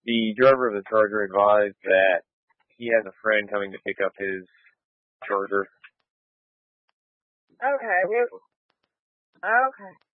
The driver of the Charger advised that he has a friend coming to pick up his Charger. Okay. Okay.